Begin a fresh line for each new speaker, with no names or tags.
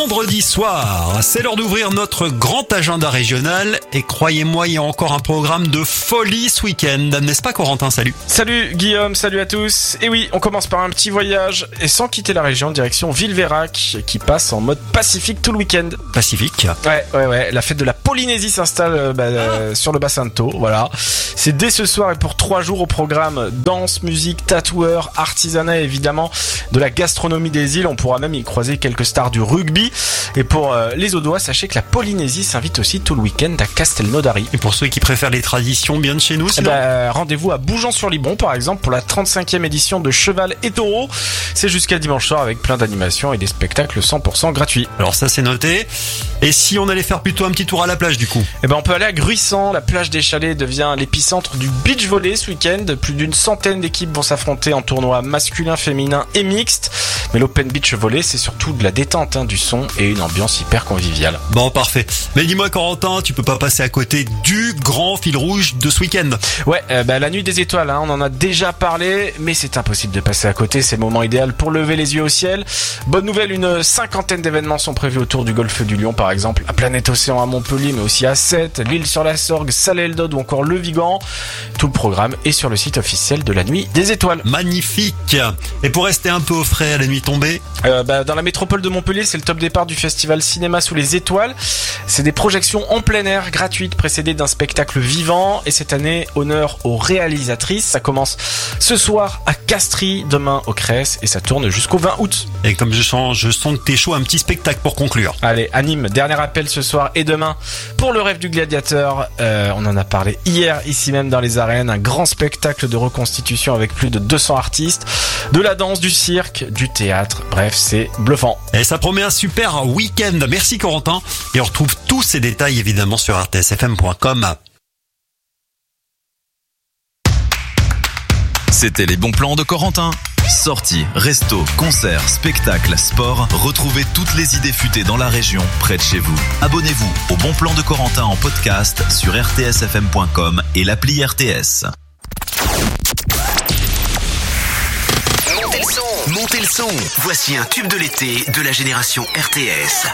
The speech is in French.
vendredi soir. C'est l'heure d'ouvrir notre grand agenda régional et croyez-moi, il y a encore un programme de folie ce week-end. N'est-ce pas Corentin? Salut.
Salut Guillaume, salut à tous. Et oui, on commence par un petit voyage et sans quitter la région, direction Villeveyrac qui passe en mode pacifique tout le week-end.
Pacifique.
Ouais. La fête de la Polynésie s'installe sur le bassin de Thau, voilà. C'est dès ce soir et pour 3 jours au programme danse, musique, tatoueur, artisanat et évidemment de la gastronomie des îles. On pourra même y croiser quelques stars du rugby. Et pour les Audois, sachez que la Polynésie s'invite aussi tout le week-end à Castelnaudary.
Et pour ceux qui préfèrent les traditions bien de chez nous, sinon
rendez-vous à Bougeant-sur-Libon par exemple pour la 35e édition de Cheval et Taureau. C'est jusqu'à dimanche soir avec plein d'animations et des spectacles 100% gratuits.
Alors ça c'est noté. Et si on allait faire plutôt un petit tour à la plage du coup?
On peut aller à Gruissant. La plage des Chalets devient l'épicentre du beach volley ce week-end. Plus d'une centaine d'équipes vont s'affronter en tournoi masculin, féminin et mixte. Mais l'Open Beach Volley, c'est surtout de la détente, du son et une ambiance hyper conviviale.
Bon, parfait. Mais dis-moi Corentin, tu peux pas passer à côté du grand fil rouge de ce week-end?
Ouais, la nuit des étoiles, on en a déjà parlé, mais c'est impossible de passer à côté. C'est le moment idéal pour lever les yeux au ciel. Bonne nouvelle, une 50aine d'événements sont prévus autour du golfe du Lion, par exemple, la Planète Océan à Montpellier, mais aussi à Sète, l'île sur la Sorgue, Salé-le-Dode ou encore le Vigan. Tout le programme est sur le site officiel de la nuit des étoiles.
Magnifique. Et pour rester un peu au frais à la nuit tombée,
dans la métropole de Montpellier, c'est le top départ du festival Cinéma sous les étoiles. C'est des projections en plein air gratuites précédées d'un spectacle vivant. Et cette année, honneur aux réalisatrices. Ça commence ce soir à Castries, demain au Crès et ça tourne jusqu'au 20 août.
Et comme je sens que t'es chaud, un petit spectacle pour conclure.
Allez, à Nîmes, dernier appel ce soir et demain pour le rêve du gladiateur. On en a parlé hier ici même dans les arènes. Un grand spectacle de reconstitution avec plus de 200 artistes, de la danse, du cirque, du théâtre. Bref, c'est bluffant.
Et ça promet un super week-end. Merci Corentin. Et on retrouve tous ces détails évidemment sur rtsfm.com.
C'était les bons plans de Corentin. Sorties, restos, concerts, spectacles, sport. Retrouvez toutes les idées futées dans la région, près de chez vous. Abonnez-vous au Bon Plan de Corentin en podcast sur rtsfm.com et l'appli RTS.
Montez le son. Voici un tube de l'été de la génération RTS.